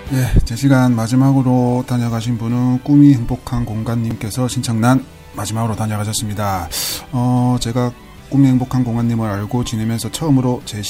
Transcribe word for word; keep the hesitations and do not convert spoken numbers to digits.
예, 제 시간 마지막으로 다녀가신 분은 꿈이 행복한 공간님께서 신청난 마지막으로 다녀가셨습니다. 어, 제가 꿈이 행복한 공간님을 알고 지내면서 처음으로 제